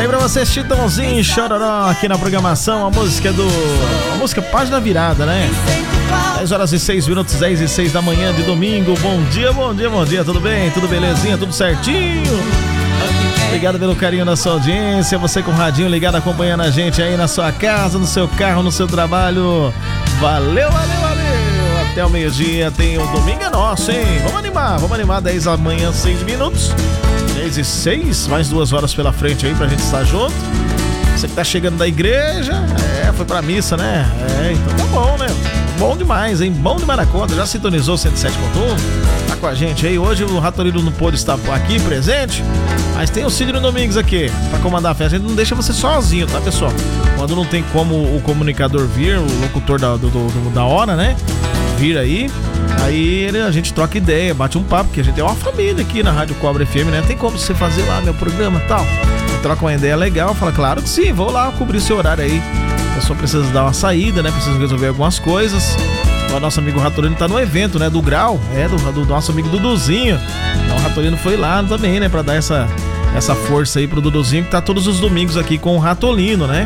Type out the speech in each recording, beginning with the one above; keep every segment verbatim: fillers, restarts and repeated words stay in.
Aí pra você, Chitãozinho, Chororó, aqui na programação, a música do... a música Página Virada, né? dez horas e seis minutos, dez e seis da manhã de domingo. Bom dia, bom dia, bom dia, tudo bem? Tudo belezinha, tudo certinho? Obrigado pelo carinho da sua audiência, você com o radinho ligado acompanhando a gente aí na sua casa, no seu carro, no seu trabalho. Valeu, valeu, valeu! Até o meio-dia tem o Domingo é Nosso, hein? Vamos animar, vamos animar, dez da manhã, seis minutos. dez e seis, mais duas horas pela frente aí pra gente estar junto. Você que tá chegando da igreja, é, foi pra missa, né? É, então tá bom, né? Bom demais, hein? Bom demais na conta. Já sintonizou cento e sete ponto um? Tá com a gente aí. Hoje o Ratolino não pôde estar aqui presente, mas tem o Sidney Domingos aqui pra comandar a festa. A gente não deixa você sozinho, tá, pessoal? Quando não tem como o comunicador vir, o locutor da, do, do, da hora, né? Vir aí, aí a gente troca ideia, bate um papo, porque a gente é uma família aqui na Rádio Cobra F M, né? Tem como você fazer lá meu programa e tal. Troca uma ideia legal, fala, claro que sim, vou lá cobrir seu horário aí. Eu só preciso dar uma saída, né? Preciso resolver algumas coisas. O nosso amigo Ratolino tá no evento, né? Do Grau, é, do, do nosso amigo Duduzinho. Então o Ratolino foi lá também, né? Pra dar essa, essa força aí pro Duduzinho, que tá todos os domingos aqui com o Ratolino, né?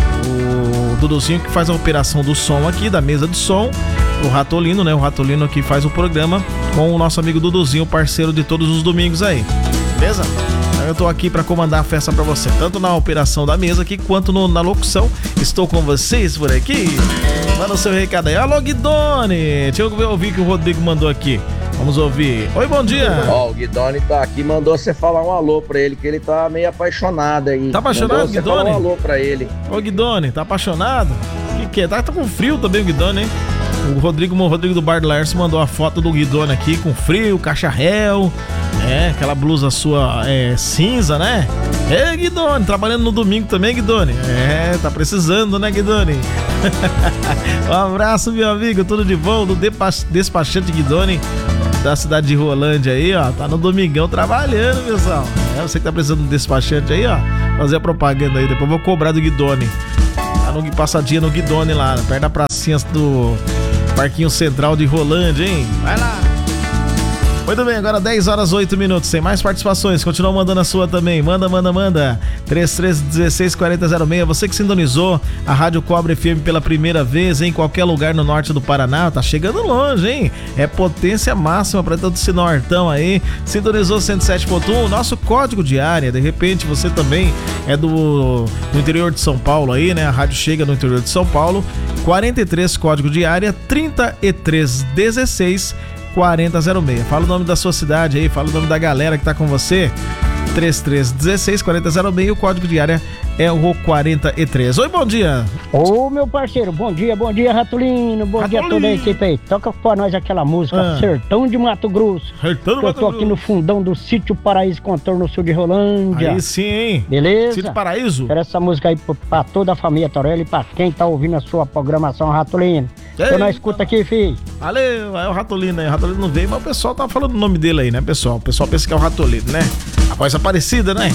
O Duduzinho que faz a operação do som aqui, da mesa de som. O Ratolino, né? O Ratolino que faz o programa com o nosso amigo Duduzinho, parceiro de todos os domingos aí. Beleza? Eu tô aqui pra comandar a festa pra você, tanto na operação da mesa aqui, quanto no, na locução. Estou com vocês por aqui. Manda o seu recado aí. Alô, Guidoni! Deixa eu ouvir o que o Rodrigo mandou aqui. Vamos ouvir. Oi, bom dia. Ó, oh, o Guidoni tá aqui, mandou você falar um alô pra ele, que ele tá meio apaixonado aí. Tá apaixonado, Guidoni? Mandou você falar um alô pra ele. Ô, Guidoni, tá apaixonado? O que que é? Tá, tá com frio também o Guidoni, hein? O Rodrigo, o Rodrigo do Bar do Laércio mandou a foto do Guidoni aqui com frio, cacharel, é, aquela blusa sua é, cinza, né? É, Guidoni, trabalhando no domingo também, Guidoni. É, tá precisando, né, Guidoni? Um abraço, meu amigo, tudo de bom, do despachante Guidoni da cidade de Rolândia aí, ó. Tá no domingão trabalhando, pessoal. É, você que tá precisando de despachante aí, ó. Fazer a propaganda aí, depois eu vou cobrar do Guidoni. Tá no passadinha no Guidoni lá, perto da pracinha do Parquinho Central de Rolândia, hein? Vai lá! Muito bem, agora dez horas e oito minutos. Tem mais participações, continua mandando a sua também. Manda, manda, manda. três três um seis, quatro zero zero seis. Você que sintonizou a Rádio Cobra F M pela primeira vez em qualquer lugar no norte do Paraná, tá chegando longe, hein? É potência máxima para todo esse nortão aí. Sintonizou cento e sete ponto um. Nosso código de área, de repente você também é do, do interior de São Paulo aí, né? A rádio chega no interior de São Paulo. quarenta e três, código de área, trinta e três dezesseis quarenta zero seis. Fala o nome da sua cidade aí, fala o nome da galera que tá com você. trinta e três dezesseis quarenta zero seis, o código de área é o quarenta e três. Oi, bom dia. Ô, meu parceiro, bom dia, bom dia, Ratolino. Bom Ratolino. Dia a toda a equipe aí. Toca pra nós aquela música, ah. Sertão de Mato Grosso. Sertão de Mato Mato Grosso. Eu tô aqui no fundão do Sítio Paraíso, contorno sul de Rolândia. Aí sim, hein? Beleza? Sítio Paraíso. Quero essa música aí pra toda a família Torelli e pra quem tá ouvindo a sua programação, Ratolino. Então nós escuta aqui, filho. Valeu, é o Ratolino aí. O Ratolino não veio, mas o pessoal tá falando o nome dele aí, né, pessoal? O pessoal pensa que é o Ratolino, né? A voz é parecida, né?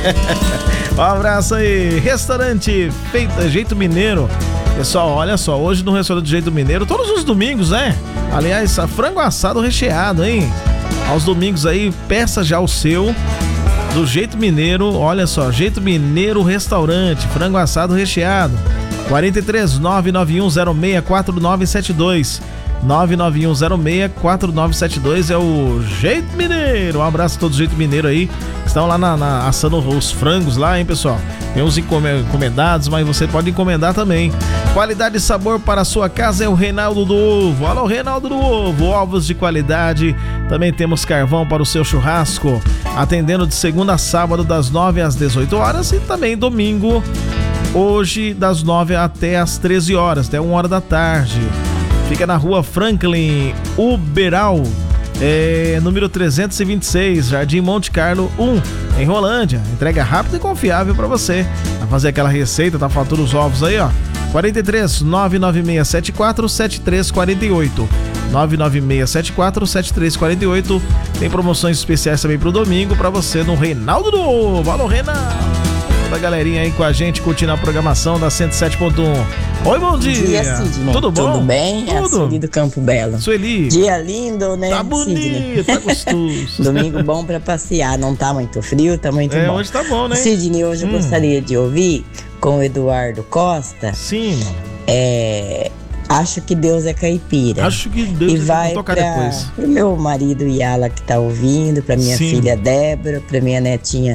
Um abraço aí. Restaurante Feita Jeito Mineiro. Pessoal, olha só, hoje no Restaurante Jeito Mineiro, todos os domingos, né? Aliás, a frango assado recheado, hein? Aos domingos aí, peça já o seu do Jeito Mineiro. Olha só, Jeito Mineiro Restaurante, frango assado recheado. quarenta e três, nove nove um zero seis, quatro nove sete dois. nove nove um zero seis, quatro nove sete dois é o Jeito Mineiro. Um abraço a todos do Jeito Mineiro aí, que estão lá na, na, assando os frangos lá, hein, pessoal? Tem uns encomendados, mas você pode encomendar também. Qualidade e sabor para a sua casa é o Reinaldo do Ovo. Olha o Reinaldo do Ovo, ovos de qualidade. Também temos carvão para o seu churrasco, atendendo de segunda a sábado das nove às dezoito horas e também domingo, hoje das nove até às treze horas, até uma hora da tarde. Fica na rua Franklin Uberal, é, número trezentos e vinte e seis, Jardim Monte Carlo um, em Rolândia. Entrega rápida e confiável para você. Vai fazer aquela receita, tá faltando os ovos aí, ó. quarenta e três, nove nove seis sete quatro, sete três quatro oito. nove nove seis sete quatro, sete três quatro oito. Tem promoções especiais também pro domingo para você no Reinaldo do Ovo. Alô, Reinaldo! Toda a galerinha aí com a gente, curtindo a programação da cento e sete ponto um. Oi, bom dia. Bom dia, Sidney. Tudo bom? Tudo bem? Tudo. É a Sueli do Campo Belo. Sueli. Dia lindo, né, Tá bonito, Sidney? tá gostoso. Domingo bom pra passear. Não tá muito frio, tá muito É, bom. hoje tá bom, né? Sidney, hoje Hum. eu gostaria de ouvir com o Eduardo Costa. Sim. É... Acho que Deus é caipira. Acho que Deus E vai vai tocar pra, depois. pro meu marido Yala que tá ouvindo, pra minha Sim. filha Débora, pra minha netinha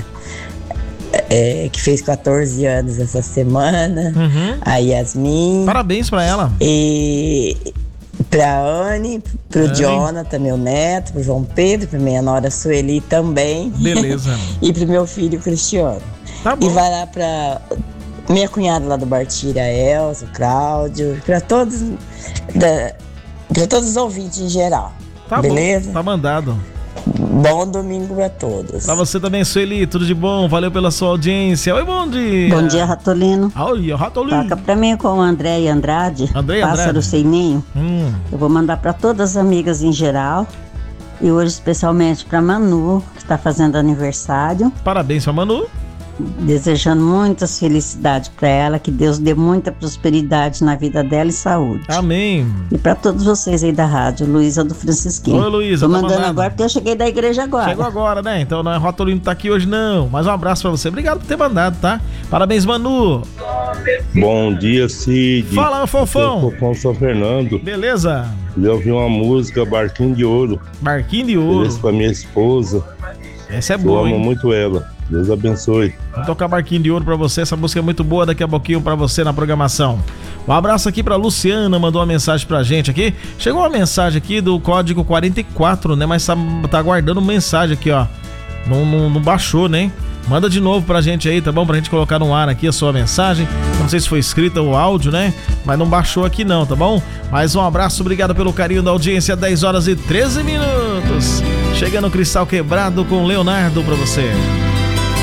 é, que fez quatorze anos essa semana, Uhum. a Yasmin. Parabéns pra ela. E pra Anne, pro Anne. Jonathan, meu neto, pro João Pedro, pra minha nora Sueli também. Beleza. E pro meu filho Cristiano. Tá bom. E vai lá pra minha cunhada lá do Bartira, a Elza, o Cláudio, pra todos, da, pra todos os ouvintes em geral. Tá Beleza? bom. Tá mandado. Bom domingo pra todos. Pra você também, Sueli, tudo de bom. Valeu pela sua audiência. Oi, bom dia. Bom dia, Ratolino. Oi, Ratolino. Toca pra mim com o André e Andrade. André e Pássaro Andrade. Sem Ninho. Hum. Eu vou mandar pra todas as amigas em geral. E hoje especialmente pra Manu, que está fazendo aniversário. Parabéns pra Manu. Desejando muitas felicidades pra ela. Que Deus dê muita prosperidade na vida dela e saúde. Amém. E pra todos vocês aí da rádio, Luísa do Francisquinho. Oi, Luísa, Tô tá mandando mandado. agora porque eu cheguei da igreja agora. Chegou agora, né? Então não é Rotolino tá aqui hoje, não. Mas um abraço pra você. Obrigado por ter mandado, tá? Parabéns, Manu. Bom dia, Cid. Fala, meu fofão. Sou Fofão São Fernando. Beleza? Eu ouvi uma música, Barquinho de Ouro. Barquinho de ouro. Esse pra minha esposa. Essa é Eu boa, amo hein? muito ela. Deus abençoe. Vou tocar Barquinho de Ouro pra você. Essa música é muito boa. Daqui a pouquinho pra você na programação. Um abraço aqui pra Luciana. Mandou uma mensagem pra gente aqui. Chegou uma mensagem aqui do código quarenta e quatro, né? Mas tá, tá aguardando mensagem aqui, ó. Não, não, não baixou, né? Manda de novo pra gente aí, tá bom? Pra gente colocar no ar aqui a sua mensagem. Não sei se foi escrita o áudio, né? Mas não baixou aqui não, tá bom? Mais um abraço, obrigado pelo carinho da audiência. dez horas e treze minutos. Chegando o Cristal Quebrado com Leonardo pra você.